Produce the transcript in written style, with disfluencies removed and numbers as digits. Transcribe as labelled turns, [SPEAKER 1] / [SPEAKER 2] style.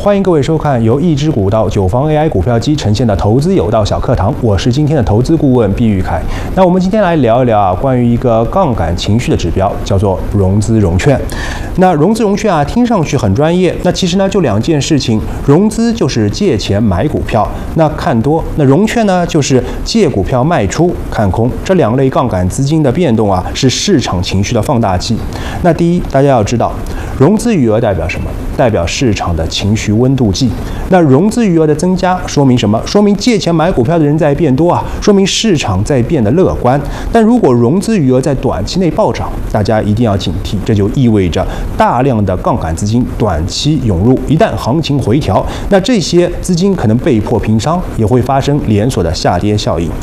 [SPEAKER 1] 欢迎各位收看由一只股到九方 AI 股票机呈现的投资有道小课堂，我是今天的投资顾问毕玉凯。那我们今天来聊一聊关于一个杠杆情绪的指标，叫做融资融券。那融资融券听上去很专业，那其实呢就两件事情，融资就是借钱买股票，那看多；那融券呢就是借股票卖出看空。这两类杠杆资金的变动是市场情绪的放大器。那第一，大家要知道，融资余额代表什么？代表市场的情绪温度计。那融资余额的增加说明什么？说明借钱买股票的人在变多说明市场在变得乐观。但如果融资余额在短期内暴涨，大家一定要警惕，这就意味着大量的杠杆资金短期涌入，一旦行情回调，那这些资金可能被迫平仓，也会发生连锁的下跌效应。